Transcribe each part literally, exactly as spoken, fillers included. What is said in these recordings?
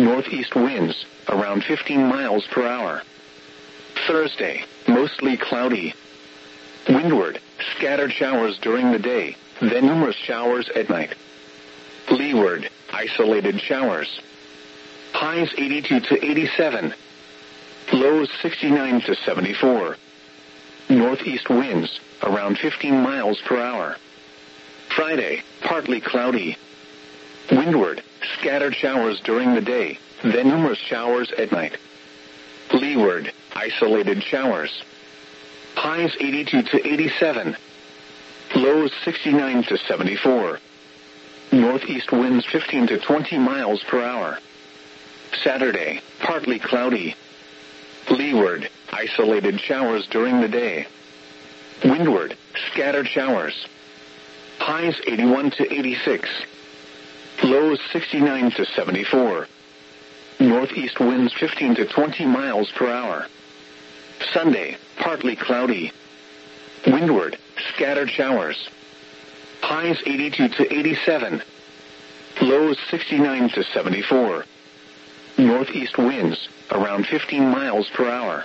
northeast winds, around fifteen miles per hour. Thursday, mostly cloudy. Windward, scattered showers during the day, then numerous showers at night. Leeward, isolated showers. Highs eighty-two to eighty-seven. Lows sixty-nine to seventy-four. Northeast winds, around fifteen miles per hour. Friday, partly cloudy. Windward, scattered showers during the day, then numerous showers at night. Leeward, isolated showers. Highs eighty-two to eighty-seven. Lows sixty-nine to seventy-four. Northeast winds fifteen to twenty miles per hour. Saturday, partly cloudy. Leeward, isolated showers during the day. Windward, scattered showers. Highs eighty-one to eighty-six. Lows sixty-nine to seventy-four. Northeast winds fifteen to twenty miles per hour. Sunday, partly cloudy. Windward, scattered showers. Highs eighty-two to eighty-seven. Lows sixty-nine to seventy-four. Northeast winds, around fifteen miles per hour.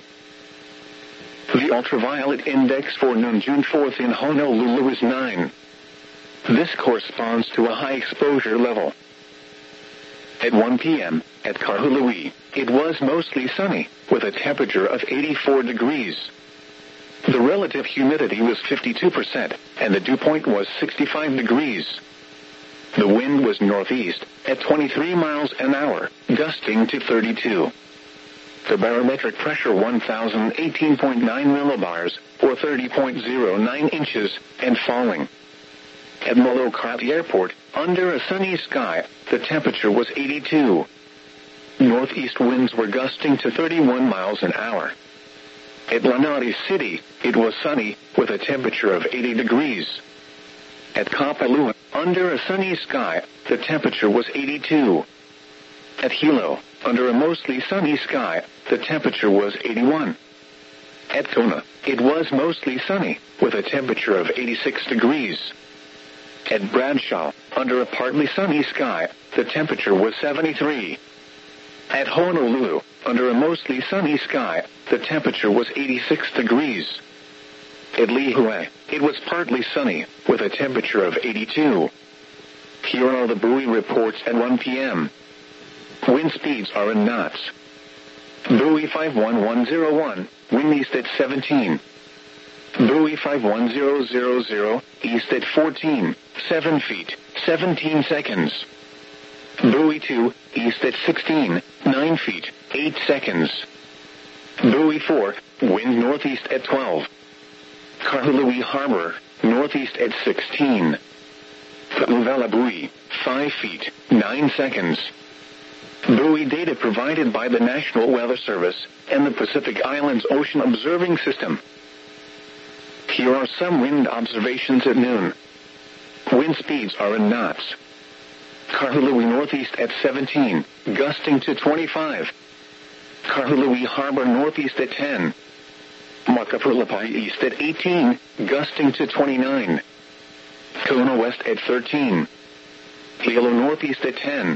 The ultraviolet index for noon June fourth in Honolulu is nine. This corresponds to a high exposure level. At one p.m., at Kahului, it was mostly sunny, with a temperature of eighty-four degrees. The relative humidity was fifty-two percent, and the dew point was sixty-five degrees. The wind was northeast, at twenty-three miles an hour, gusting to thirty-two. The barometric pressure one thousand eighteen point nine millibars, or thirty point zero nine inches, and falling. At Molokai Airport, under a sunny sky, the temperature was eighty-two. Northeast winds were gusting to thirty-one miles an hour. At Lanai City, it was sunny, with a temperature of eighty degrees. At Kapalua, under a sunny sky, the temperature was eighty-two. At Hilo, under a mostly sunny sky, the temperature was eighty-one. At Kona, it was mostly sunny, with a temperature of eighty-six degrees. At Bradshaw, under a partly sunny sky, the temperature was seventy-three. At Honolulu, under a mostly sunny sky, the temperature was eighty-six degrees. At Lihue, it was partly sunny, with a temperature of eighty-two. Here are the buoy reports at one p.m. Wind speeds are in knots. Buoy five one one zero one, wind east at seventeen. Buoy five one zero zero zero, east at fourteen, seven feet, seventeen seconds. Buoy two, east at sixteen, nine feet, eight seconds. Buoy four, wind northeast at twelve. Kahului Harbor, northeast at sixteen. Pu'uvela buoy, five feet, nine seconds. Buoy data provided by the National Weather Service and the Pacific Islands Ocean Observing System. Here are some wind observations at noon. Wind speeds are in knots. Kahului northeast at seventeen, gusting to twenty-five. Kahului Harbor northeast at ten. Makapulapai east at eighteen, gusting to twenty-nine. Kona west at thirteen. Hilo northeast at ten.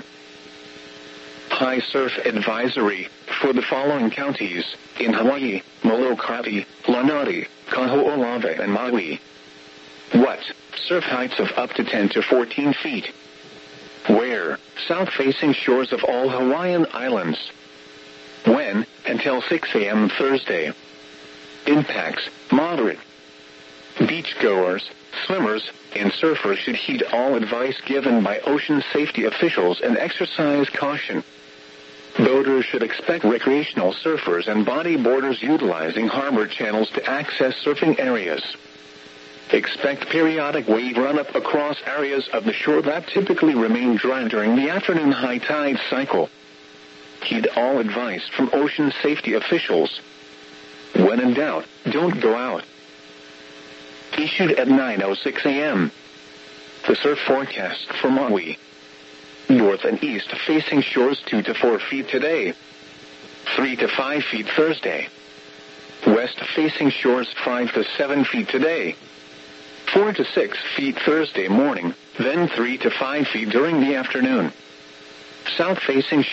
High surf advisory for the following counties in Hawaii: Molokai, Lanai, Kaho'olawe, and Maui. What? Surf heights of up to ten to fourteen feet. Where? South-facing shores of all Hawaiian islands. When? Until six a.m. Thursday. Impacts: moderate. Beachgoers, swimmers, and surfers should heed all advice given by ocean safety officials and exercise caution. Boaters should expect recreational surfers and bodyboarders utilizing harbor channels to access surfing areas. Expect periodic wave run-up across areas of the shore that typically remain dry during the afternoon high tide cycle. Heed all advice from ocean safety officials. When in doubt, don't go out. Issued at nine oh six a.m. The surf forecast for Maui. North and east facing shores two to four feet today. three to five feet Thursday. West facing shores five to seven feet today. four to six feet Thursday morning, then three to five feet during the afternoon. South facing